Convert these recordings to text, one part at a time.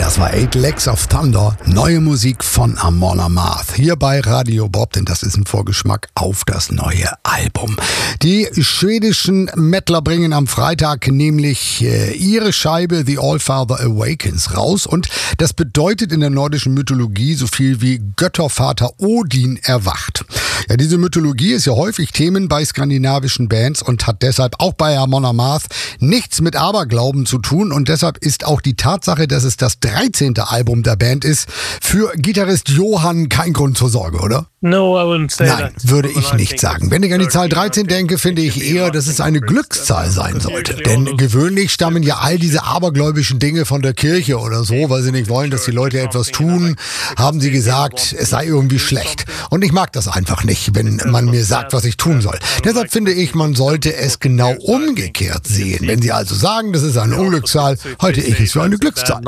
Das war Eight Legs of Thunder, neue Musik von Amon Amarth. Hier bei Radio Bob, denn das ist ein Vorgeschmack auf das neue Album. Die schwedischen Mettler bringen am Freitag nämlich ihre Scheibe The Allfather Awakens raus. Und das bedeutet in der nordischen Mythologie so viel wie Göttervater Odin erwacht. Ja, diese Mythologie ist ja häufig Themen bei skandinavischen Bands und hat deshalb auch bei Amon Amarth nichts mit Aberglauben zu tun. Und deshalb ist auch die Tatsache, dass es das 13. Album der Band ist, für Gitarrist Johan kein Grund zur Sorge, oder? No, I wouldn't say Nein, würde ich nicht sagen. Wenn ich an die Zahl 13 denke, finde ich eher, dass es eine Glückszahl sein sollte. Denn gewöhnlich stammen ja all diese abergläubischen Dinge von der Kirche oder so, weil sie nicht wollen, dass die Leute etwas tun, haben sie gesagt, es sei irgendwie schlecht. Und ich mag das einfach nicht, wenn man mir sagt, was ich tun soll. Deshalb finde ich, man sollte es genau umgekehrt sehen. Wenn sie also sagen, das ist eine Unglückszahl, halte ich es für eine Glückszahl.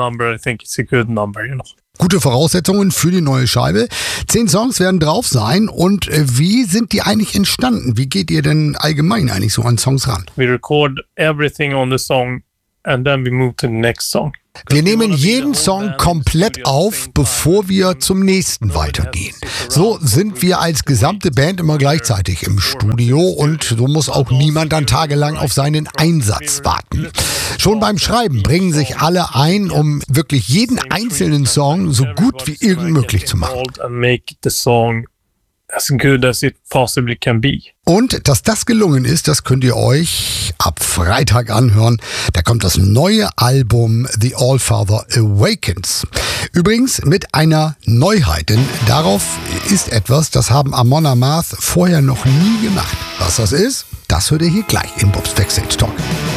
Gute Voraussetzungen für die neue Scheibe. 10 Songs werden drauf sein. Und wie sind die eigentlich entstanden? Wie geht ihr denn allgemein eigentlich so an Songs ran? We record everything on the song and then we move to the next song. Wir nehmen jeden Song komplett auf, bevor wir zum nächsten weitergehen. So sind wir als gesamte Band immer gleichzeitig im Studio und so muss auch niemand dann tagelang auf seinen Einsatz warten. Schon beim Schreiben bringen sich alle ein, um wirklich jeden einzelnen Song so gut wie irgend möglich zu machen. As good as it possibly can be. Und dass das gelungen ist, das könnt ihr euch ab Freitag anhören. Da kommt das neue Album The Allfather Awakens. Übrigens mit einer Neuheit, denn darauf ist etwas, das haben Amon Amarth vorher noch nie gemacht. Was das ist, das hört ihr hier gleich in Bobs Backstage Talk.